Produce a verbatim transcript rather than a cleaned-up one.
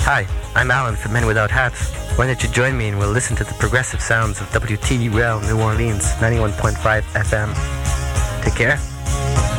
Hi, I'm Alan from Men Without Hats. Why don't you join me and we'll listen to the progressive sounds of W T R L New Orleans ninety-one point five F M. Take care.